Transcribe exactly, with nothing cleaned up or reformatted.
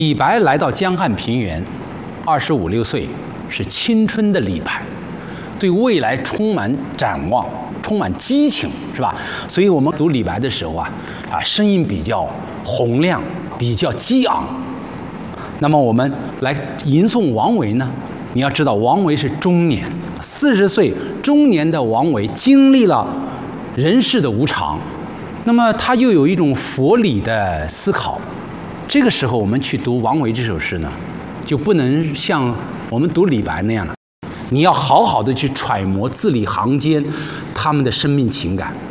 李白来到江汉平原，二十五六岁，是青春的李白，对未来充满展望，充满激情，是吧？所以我们读李白的时候啊，啊，声音比较洪亮，比较激昂。那么我们来吟诵王维呢？你要知道，王维是中年，四十岁中年的王维经历了人世的无常，那么他又有一种佛理的思考。这个时候，我们去读王维这首诗呢，就不能像我们读李白那样了，你要好好的去揣摩字里行间他们的生命情感。